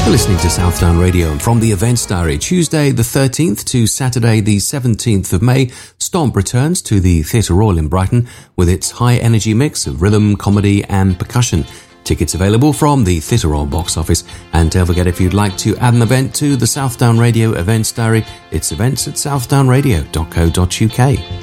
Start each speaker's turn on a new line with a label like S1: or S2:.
S1: Listening to Southdown Radio, and from the Events Diary, Tuesday the 13th to Saturday the 17th of May, Stomp returns to the Theatre Royal in Brighton with its high-energy mix of rhythm, comedy and percussion. Tickets available from the Theatre Royal box office. And don't forget, if you'd like to add an event to the Southdown Radio Events Diary, it's events@southdownradio.co.uk.